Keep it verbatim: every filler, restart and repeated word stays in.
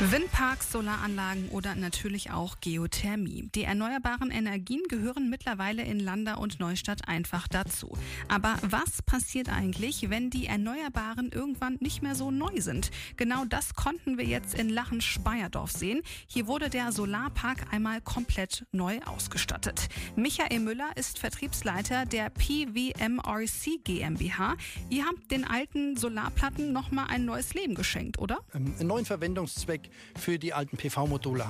Windparks, Solaranlagen oder natürlich auch Geothermie. Die erneuerbaren Energien gehören mittlerweile in Landau und Neustadt einfach dazu. Aber was passiert eigentlich, wenn die Erneuerbaren irgendwann nicht mehr so neu sind? Genau das konnten wir jetzt in Lachen-Speyerdorf sehen. Hier wurde der Solarpark einmal komplett neu ausgestattet. Michael Müller ist Vertriebsleiter der P W M R C GmbH. Ihr habt den alten Solarplatten nochmal ein neues Leben geschenkt, oder? Einen neuen Verwendungszweck für die alten P V-Module